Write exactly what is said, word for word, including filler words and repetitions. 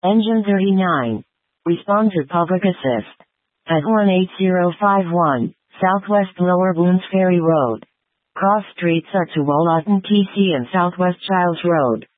Engine thirty-nine. Respond to public assist. At one eight zero five one, Southwest Lower Boones Ferry Road. Cross streets are to Wollaton T C and Southwest Childs Road.